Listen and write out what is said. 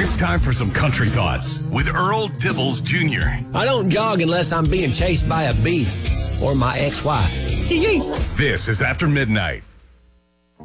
It's time for some country thoughts with Earl Dibbles Jr. I don't jog unless I'm being chased by a bee or my ex-wife. This is After Midnight.